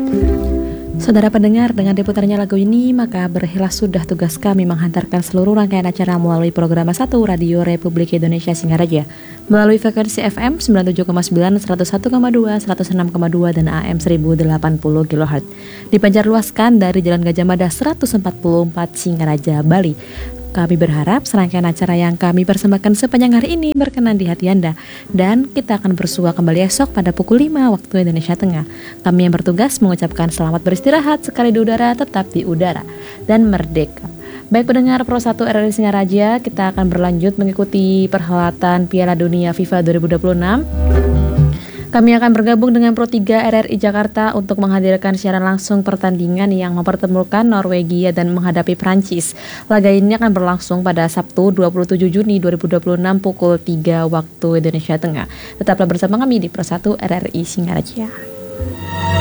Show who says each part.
Speaker 1: Saudara pendengar, dengan diputarnya lagu ini, maka berakhirlah sudah tugas kami menghantarkan seluruh rangkaian acara melalui program 1 Radio Republik Indonesia Singaraja melalui frekuensi FM 97,9, 101,2, 106,2 dan AM 1080 kHz. Dipancarluaskan dari Jalan Gajah Mada 144 Singaraja, Bali. Kami berharap serangkaian acara yang kami persembahkan sepanjang hari ini berkenan di hati Anda. Dan kita akan bersua kembali esok pada pukul 5 waktu Indonesia Tengah. Kami yang bertugas mengucapkan selamat beristirahat, sekali di udara tetap di udara, dan merdeka. Baik pendengar Pro 1 RRI Singaraja, kita akan berlanjut mengikuti perhelatan Piala Dunia FIFA 2026. Kami akan bergabung dengan Pro 3 RRI Jakarta untuk menghadirkan siaran langsung pertandingan yang mempertemukan Norwegia dan menghadapi Prancis. Laga ini akan berlangsung pada Sabtu 27 Juni 2026 pukul 3 waktu Indonesia Tengah. Tetaplah bersama kami di Pro 1 RRI Singaraja.